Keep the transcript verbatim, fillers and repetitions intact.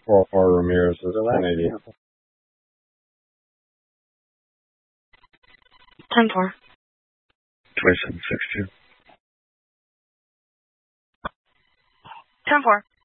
four four Ramirez is ten eighty. ten four. twenty-seven sixty-two. ten four.